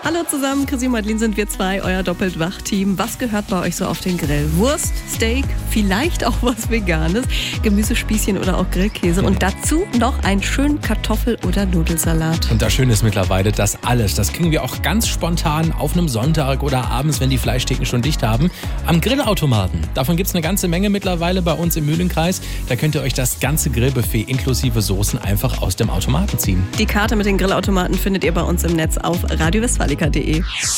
Hallo zusammen, Chrissy und Madeline sind wir zwei, euer Doppelt-Wach-Team. Was gehört bei euch so auf den Grill? Wurst, Steak, vielleicht auch was Veganes, Gemüsespießchen oder auch Grillkäse und dazu noch einen schönen Kartoffel- oder Nudelsalat. Und das Schöne ist mittlerweile, das kriegen wir auch ganz spontan auf einem Sonntag oder abends, wenn die Fleischtheken schon dicht haben, am Grillautomaten. Davon gibt es eine ganze Menge mittlerweile bei uns im Mühlenkreis. Da könnt ihr euch das ganze Grillbuffet inklusive Soßen einfach aus dem Automaten ziehen. Die Karte mit den Grillautomaten findet ihr bei uns im Netz auf radiowestfalica.de.